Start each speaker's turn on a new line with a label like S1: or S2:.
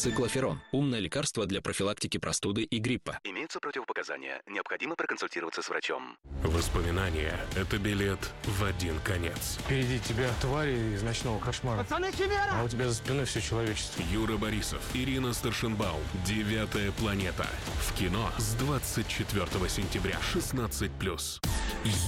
S1: Циклоферон. Умное лекарство для профилактики простуды и гриппа.
S2: Имеются противопоказания. Необходимо проконсультироваться с врачом.
S3: Воспоминания – это билет в один конец.
S4: Впереди тебя твари из ночного кошмара.
S5: Пацаны, химера!
S4: А у тебя за спиной все человечество.
S3: Юра Борисов, Ирина Старшенбаум. «Девятая планета». В кино с 24 сентября. 16+.